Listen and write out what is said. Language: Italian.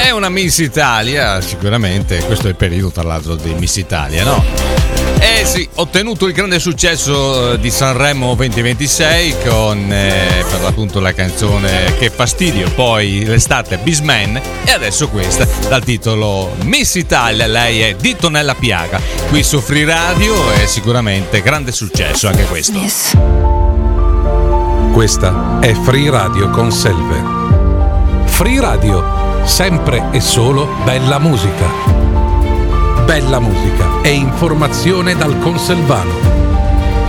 È una Miss Italia, sicuramente. Questo è il periodo, tra l'altro, di Miss Italia, no? Eh sì, ottenuto il grande successo di Sanremo 2026 con per l'appunto la canzone Che fastidio, poi l'estate Bisman e adesso questa dal titolo Miss Italia. Lei è Dito nella piaga qui su Free Radio e sicuramente grande successo anche questo. Questa è Free Radio con Selver. Free Radio, sempre e solo bella musica. Bella musica e informazione dal Conselvano.